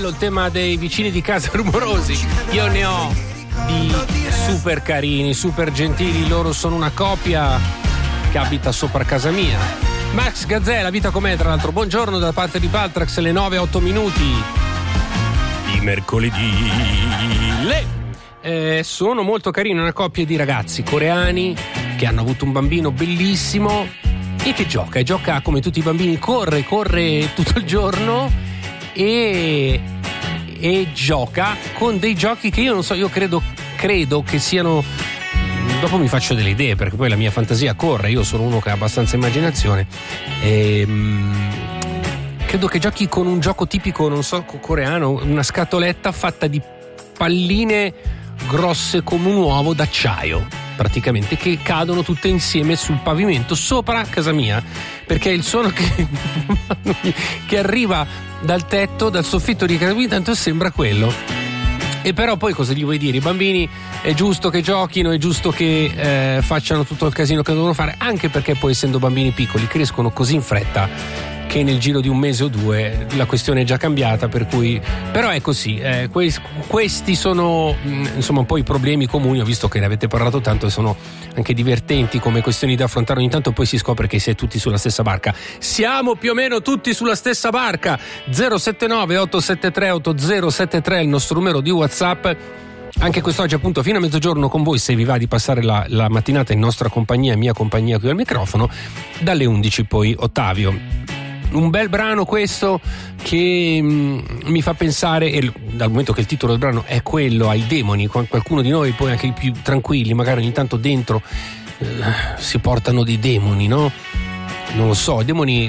bello il tema dei vicini di casa rumorosi. Io ne ho di super carini, super gentili. Loro sono una coppia che abita sopra casa mia. Max Gazzè, La vita com'è, tra l'altro. Buongiorno da parte di Paltrax, le 9:08 di mercoledì. Sono molto carini, una coppia di ragazzi coreani che hanno avuto un bambino bellissimo e che gioca come tutti i bambini, corre tutto il giorno e gioca con dei giochi che io non so, io credo che siano, dopo mi faccio delle idee perché poi la mia fantasia corre, io sono uno che ha abbastanza immaginazione credo che giochi con un gioco tipico, non so, coreano, una scatoletta fatta di palline grosse come un uovo d'acciaio, praticamente, che cadono tutte insieme sul pavimento sopra casa mia, perché il suono che arriva dal tetto, dal soffitto di casa mia, tanto sembra quello. E però poi cosa gli vuoi dire? I bambini è giusto che giochino, è giusto che facciano tutto il casino che devono fare, anche perché poi, essendo bambini piccoli, crescono così in fretta che nel giro di un mese o due la questione è già cambiata, per cui però è così, questi sono insomma un po' i problemi comuni. Ho visto che ne avete parlato tanto e sono anche divertenti come questioni da affrontare ogni tanto, poi si scopre che si è tutti sulla stessa barca. Siamo più o meno tutti sulla stessa barca. 079 873 8073 è il nostro numero di WhatsApp. Anche quest'oggi, appunto, fino a mezzogiorno con voi, se vi va di passare la mattinata in nostra compagnia, mia compagnia qui al microfono, dalle 11 poi Ottavio. Un bel brano questo che mi fa pensare, e dal momento che il titolo del brano è quello, ai demoni. Qualcuno di noi, poi anche i più tranquilli, magari ogni tanto dentro si portano dei demoni, no? Non lo so, i demoni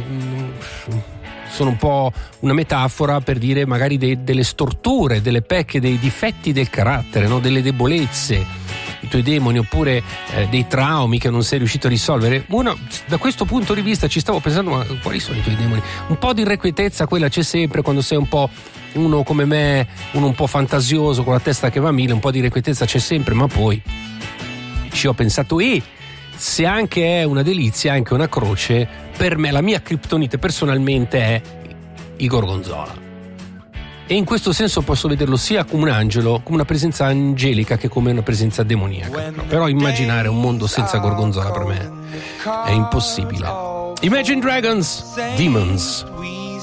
sono un po' una metafora per dire magari delle storture, delle pecche, dei difetti del carattere, no? Delle debolezze, i tuoi demoni, oppure dei traumi che non sei riuscito a risolvere. Da questo punto di vista ci stavo pensando, ma quali sono i tuoi demoni? Un po' di irrequietezza, quella c'è sempre quando sei un po' uno come me, uno un po' fantasioso, con la testa che va a mille, un po' di irrequietezza c'è sempre, ma poi ci ho pensato, se anche è una delizia, anche una croce, per me la mia criptonite personalmente è il gorgonzola. E in questo senso posso vederlo sia come un angelo, come una presenza angelica, che come una presenza demoniaca. Però immaginare un mondo senza gorgonzola per me è impossibile. Imagine Dragons, Demons.